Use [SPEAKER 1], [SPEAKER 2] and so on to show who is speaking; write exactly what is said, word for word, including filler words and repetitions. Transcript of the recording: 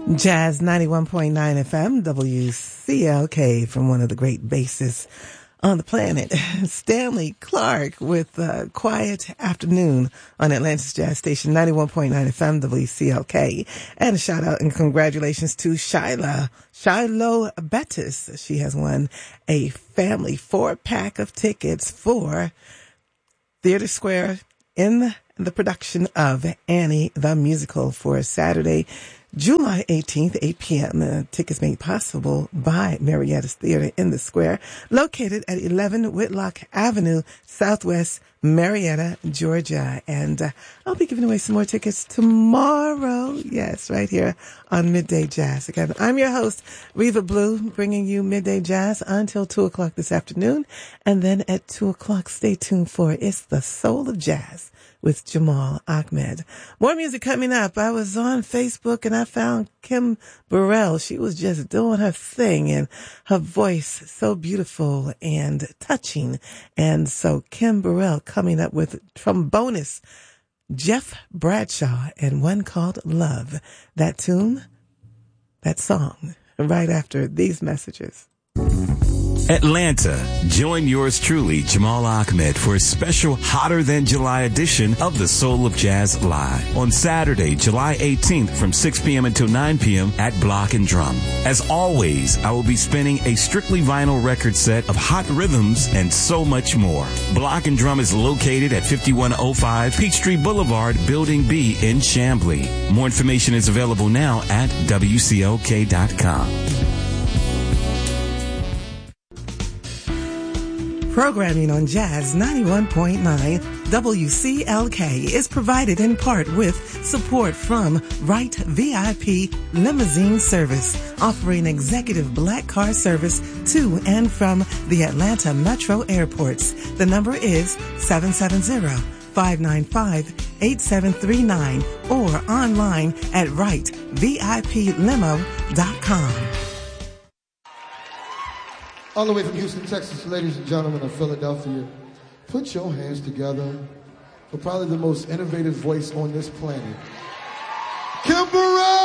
[SPEAKER 1] Jazz ninety-one point nine F M, W C L K, from one of the great bassists on the planet, Stanley Clarke, with uh, Quiet Afternoon on Atlantis Jazz Station ninety-one point nine F M, W C L K. And a shout out and congratulations to Shyla, Shiloh Bettis. She has won a family four pack of tickets for Theater Square in the production of Annie the Musical for Saturday, July eighteenth, eight p.m. Uh, tickets made possible by Marietta's Theater in the Square, located at eleven Whitlock Avenue, Southwest Marietta, Georgia. And uh, I'll be giving away some more tickets tomorrow. Yes, right here on Midday Jazz. Again, I'm your host, Reva Blue, bringing you Midday Jazz until two o'clock this afternoon. And then at two o'clock, stay tuned for It's the Soul of Jazz with Jamal Ahmed. More music coming up. I was on Facebook and I found Kim Burrell. She was just doing her thing, and her voice so beautiful and touching. And so Kim Burrell coming up with trombonist Jeff Bradshaw and one called Love. That tune, that song, right after these messages.
[SPEAKER 2] Atlanta, join yours truly, Jamal Ahmed, for a special Hotter Than July edition of The Soul of Jazz Live on Saturday, July eighteenth from six p.m. until nine p.m. at Block and Drum. As always, I will be spinning a strictly vinyl record set of hot rhythms and so much more. Block and Drum is located at fifty-one oh five Peachtree Boulevard, Building B in Chamblee. More information is available now at W C L K dot com.
[SPEAKER 1] Programming on Jazz ninety-one point nine W C L K is provided in part with support from Wright V I P Limousine Service, offering executive black car service to and from the Atlanta Metro airports. The number is seven seven zero, five nine five, eight seven three nine or online at wright v i p limo dot com.
[SPEAKER 3] All the way from Houston, Texas, ladies and gentlemen of Philadelphia, put your hands together for probably the most innovative voice on this planet, Kim Burrell!